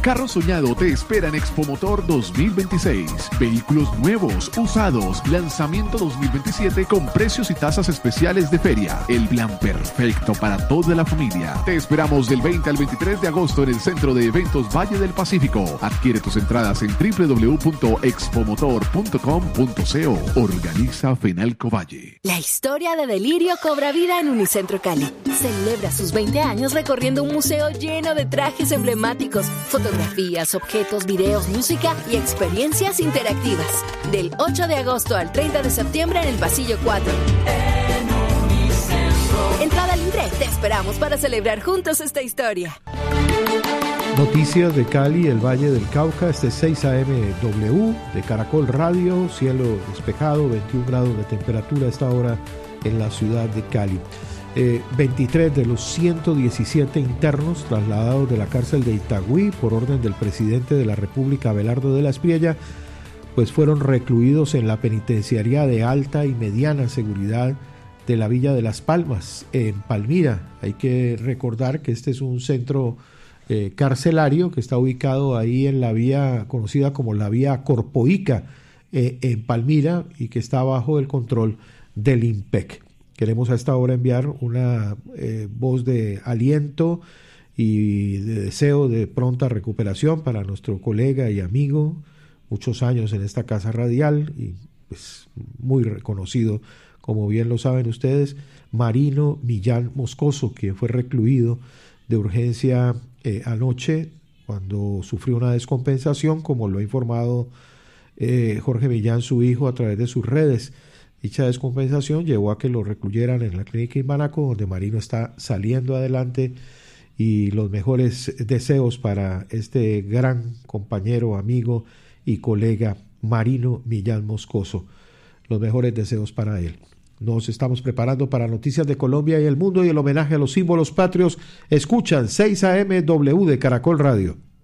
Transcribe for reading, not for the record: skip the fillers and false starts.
carro soñado te espera en Expomotor 2026. Vehículos nuevos, usados, lanzamiento 2027 con precios y tasas especiales de feria. El plan perfecto para toda la familia. Te esperamos del 20 al 23 de agosto en el Centro de Eventos Valle del Pacífico. Adquiere tus entradas en www.expomotor.com.co. Organiza Fenalco Valle. La historia de Delirio cobra vida en Unicentro Cali. Celebra sus 20 años recorriendo un museo lleno de trajes emblemáticos, fotografías, objetos, videos, música y experiencias interactivas. Del 8 de agosto al 30 de septiembre en el Pasillo 4. Entrada libre. Te esperamos para celebrar juntos esta historia. Noticias de Cali, el Valle del Cauca, 6 a.m. W de Caracol Radio, cielo despejado, 21 grados de temperatura a esta hora en la ciudad de Cali. 23 de los 117 internos trasladados de la cárcel de Itagüí por orden del presidente de la República, Abelardo de la Espriella, pues fueron recluidos en la penitenciaría de alta y mediana seguridad de la Villa de Las Palmas, en Palmira. Hay que recordar que este es un centro carcelario que está ubicado ahí en la vía conocida como la vía Corpoica, en Palmira, y que está bajo el control del IMPEC. Queremos a esta hora enviar una voz de aliento y de deseo de pronta recuperación para nuestro colega y amigo, muchos años en esta casa radial y pues muy reconocido, como bien lo saben ustedes, Marino Millán Moscoso, quien fue recluido de urgencia anoche cuando sufrió una descompensación, como lo ha informado Jorge Millán, su hijo, a través de sus redes. Dicha descompensación llevó a que lo recluyeran en la clínica Imbanaco, donde Marino está saliendo adelante, y los mejores deseos para este gran compañero, amigo y colega Marino Millán Moscoso. Los mejores deseos para él. Nos estamos preparando para noticias de Colombia y el mundo y el homenaje a los símbolos patrios. Escuchan 6 a.m. W de Caracol Radio.